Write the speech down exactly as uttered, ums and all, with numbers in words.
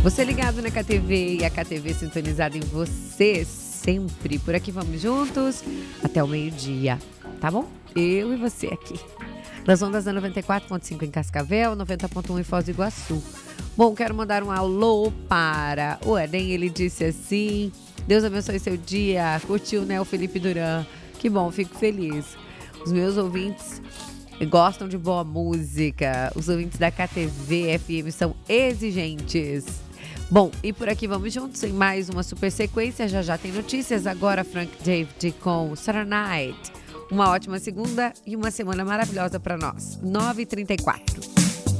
Você ligado na K T V e a K T V sintonizada em você sempre. Por aqui vamos juntos até o meio-dia, tá bom? Eu e você aqui. Nas ondas da noventa e quatro ponto cinco em Cascavel, noventa ponto um em Foz do Iguaçu. Bom, quero mandar um alô para o Eden. Ele disse assim: Deus abençoe seu dia. Curtiu, né, o Felipe Duran? Que bom, fico feliz. Os meus ouvintes gostam de boa música. Os ouvintes da K T V F M são exigentes. Bom, e por aqui vamos juntos em mais uma super sequência. Já já tem notícias. Agora Frank David com Saturday Night. Uma ótima segunda e uma semana maravilhosa para nós. nove e trinta e quatro.